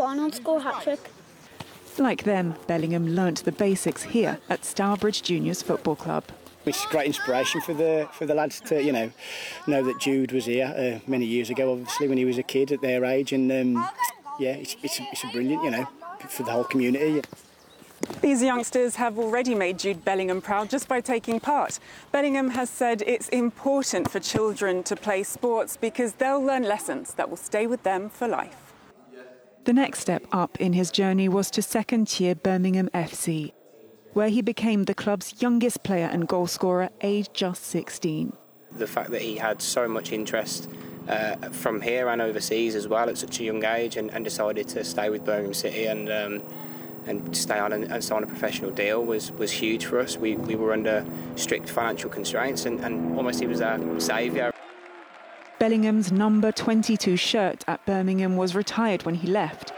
on and score a hat-trick. Like them, Bellingham learnt the basics here at Stourbridge Juniors Football Club. It's a great inspiration for the lads to know that Jude was here many years ago, obviously when he was a kid at their age, and it's a brilliant, for the whole community. These youngsters have already made Jude Bellingham proud just by taking part. Bellingham has said it's important for children to play sports because they'll learn lessons that will stay with them for life. The next step up in his journey was to second-tier Birmingham FC, where he became the club's youngest player and goalscorer, aged just 16. The fact that he had so much interest from here and overseas as well at such a young age, and decided to stay with Birmingham City and stay on and sign a professional deal was huge for us. We were under strict financial constraints, and almost he was our saviour. Bellingham's number 22 shirt at Birmingham was retired when he left.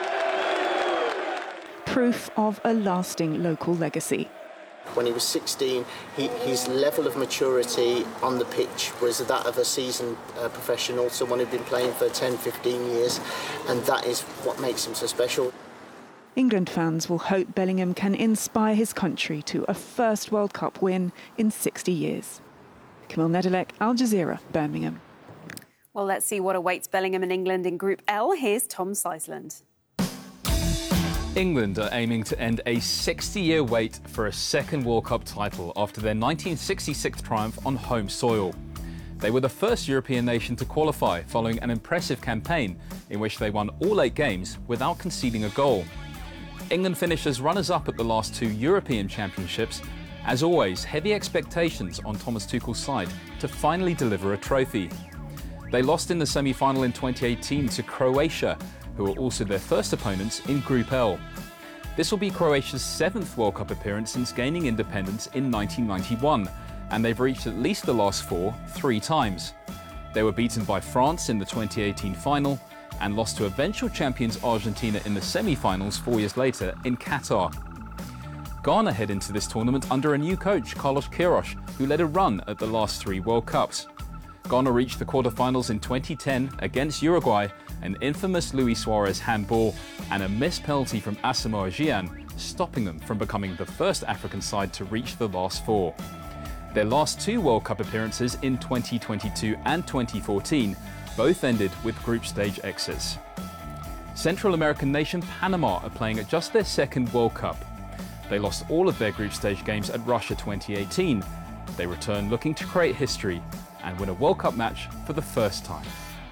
Proof of a lasting local legacy. When he was 16, his level of maturity on the pitch was that of a seasoned professional, someone who'd been playing for 10, 15 years, and that is what makes him so special. England fans will hope Bellingham can inspire his country to a first World Cup win in 60 years. Camille Nedelec, Al Jazeera, Birmingham. Well, let's see what awaits Bellingham and England in Group L. Here's Tom Seisland. England are aiming to end a 60-year wait for a second World Cup title after their 1966 triumph on home soil. They were the first European nation to qualify following an impressive campaign in which they won all 8 games without conceding a goal. England finished as runners-up at the last 2 European Championships. As always, heavy expectations on Thomas Tuchel's side to finally deliver a trophy. They lost in the semi-final in 2018 to Croatia, who were also their first opponents in Group L. This will be Croatia's 7th World Cup appearance since gaining independence in 1991, and they've reached at least the last 4 3 times. They were beaten by France in the 2018 final and lost to eventual champions Argentina in the semi-finals 4 years later in Qatar. Ghana head into this tournament under a new coach, Carlos Queiroz, who led a run at the last 3 World Cups. Ghana reached the quarter-finals in 2010 against Uruguay, an infamous Luis Suarez handball and a missed penalty from Asamoah Gyan, stopping them from becoming the first African side to reach the last 4. Their last 2 World Cup appearances in 2022 and 2014 both ended with group stage exits. Central American nation Panama are playing at just their 2nd World Cup. They lost all of their group stage games at Russia 2018. They return looking to create history and win a World Cup match for the first time.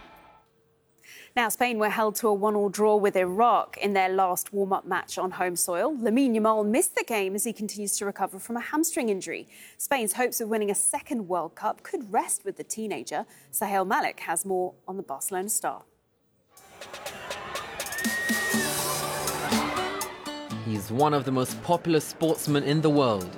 Now, Spain were held to a 1-1 draw with Iraq in their last warm-up match on home soil. Lamine Yamal missed the game as he continues to recover from a hamstring injury. Spain's hopes of winning a 2nd World Cup could rest with the teenager. Sahel Malik has more on the Barcelona star. He's one of the most popular sportsmen in the world.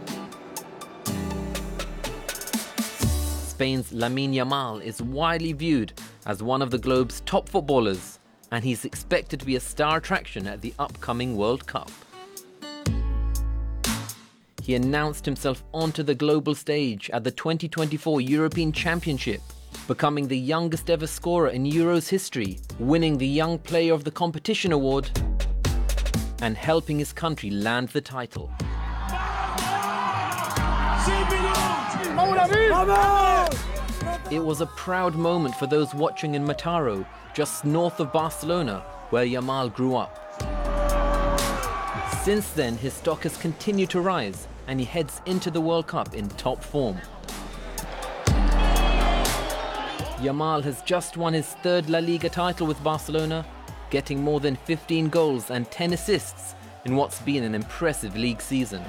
Spain's Lamine Yamal is widely viewed as one of the globe's top footballers, and he's expected to be a star attraction at the upcoming World Cup. He announced himself onto the global stage at the 2024 European Championship, becoming the youngest ever scorer in Euros history, winning the Young Player of the Competition award, and helping his country land the title. It was a proud moment for those watching in Mataró, just north of Barcelona, where Yamal grew up. Since then, his stock has continued to rise, and he heads into the World Cup in top form. Yamal has just won his 3rd La Liga title with Barcelona, getting more than 15 goals and 10 assists in what's been an impressive league season.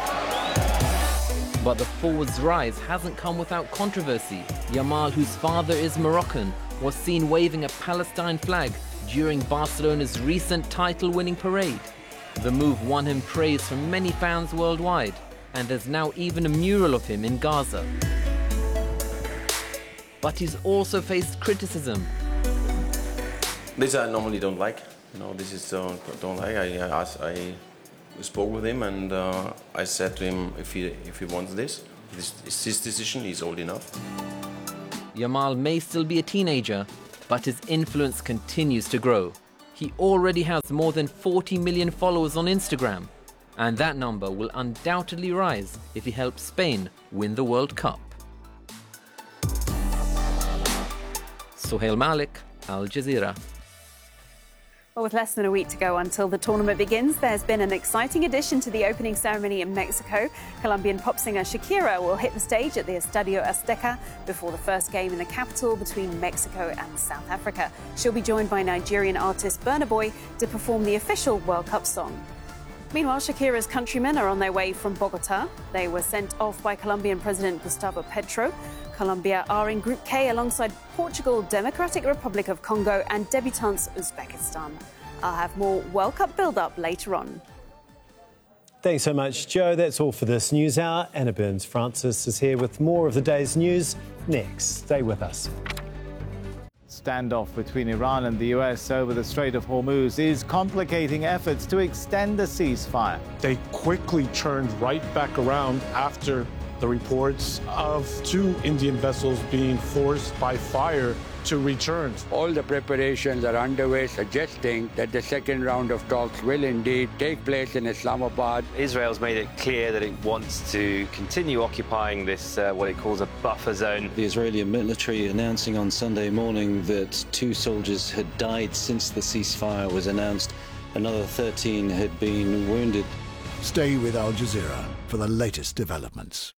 But the forward's rise hasn't come without controversy. Yamal, whose father is Moroccan, was seen waving a Palestine flag during Barcelona's recent title-winning parade. The move won him praise from many fans worldwide, and there's now even a mural of him in Gaza. But he's also faced criticism. This I normally don't like. This is don't like. I spoke with him and I said to him if he wants this is his decision. He's old enough. Yamal may still be a teenager, but his influence continues to grow. He already has more than 40 million followers on Instagram, and that number will undoubtedly rise if he helps Spain win the World Cup. Sohail Malik, Al Jazeera. Well, with less than a week to go until the tournament begins, there's been an exciting addition to the opening ceremony in Mexico. Colombian pop singer Shakira will hit the stage at the Estadio Azteca before the first game in the capital between Mexico and South Africa. She'll be joined by Nigerian artist Burna Boy to perform the official World Cup song. Meanwhile, Shakira's countrymen are on their way from Bogota. They were sent off by Colombian President Gustavo Petro. Colombia are in Group K alongside Portugal, Democratic Republic of Congo and debutants Uzbekistan. I'll have more World Cup build-up later on. Thanks so much, Joe. That's all for this News Hour. Anna Burns-Francis is here with more of the day's news next. Stay with us. Standoff between Iran and the US over the Strait of Hormuz is complicating efforts to extend the ceasefire. They quickly turned right back around after the reports of 2 Indian vessels being forced by fire to return. All the preparations are underway, suggesting that the second round of talks will indeed take place in Islamabad. Israel's made it clear that it wants to continue occupying this, what it calls a buffer zone. The Israeli military announcing on Sunday morning that 2 soldiers had died since the ceasefire was announced. Another 13 had been wounded. Stay with Al Jazeera for the latest developments.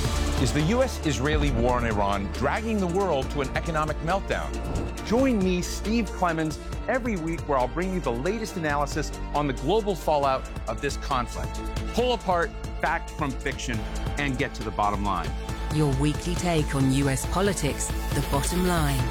Is the U.S.-Israeli war on Iran dragging the world to an economic meltdown? Join me, Steve Clemens, every week where I'll bring you the latest analysis on the global fallout of this conflict. Pull apart fact from fiction and get to the bottom line. Your weekly take on U.S. politics, The Bottom Line.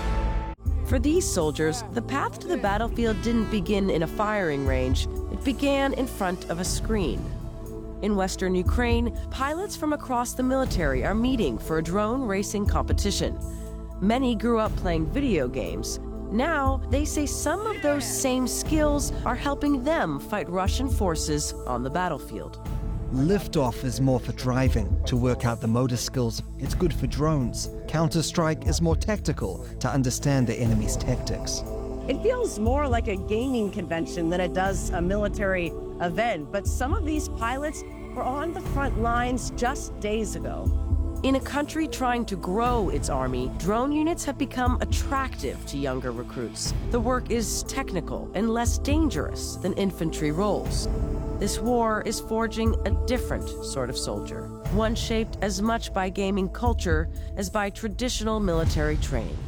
For these soldiers, the path to the battlefield didn't begin in a firing range. It began in front of a screen. In western Ukraine, pilots from across the military are meeting for a drone racing competition. Many grew up playing video games. Now, they say some of those same skills are helping them fight Russian forces on the battlefield. Liftoff is more for driving, to work out the motor skills. It's good for drones. Counter-Strike is more tactical, to understand the enemy's tactics. It feels more like a gaming convention than it does a military event, but some of these pilots were on the front lines just days ago. In a country trying to grow its army, drone units have become attractive to younger recruits. The work is technical and less dangerous than infantry roles. This war is forging a different sort of soldier, one shaped as much by gaming culture as by traditional military training.